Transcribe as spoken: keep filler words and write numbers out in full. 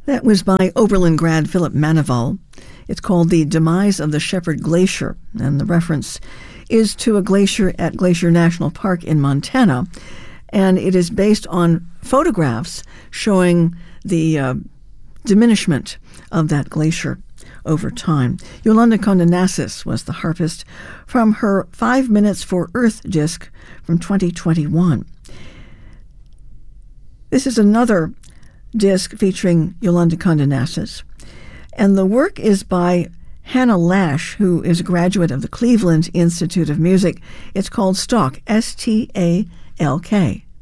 That was by Oberlin grad Philip Manival. It's called The Demise of the Shepherd Glacier, and the reference is to a glacier at Glacier National Park in Montana, and it is based on photographs showing the uh, diminishment of that glacier over time. Yolanda Condenassis was the harpist from her Five Minutes for Earth disc from twenty twenty-one. This is another disc featuring Yolanda Condenassis, and the work is by Hannah Lash, who is a graduate of the Cleveland Institute of Music. It's called Stalk, S T A L K.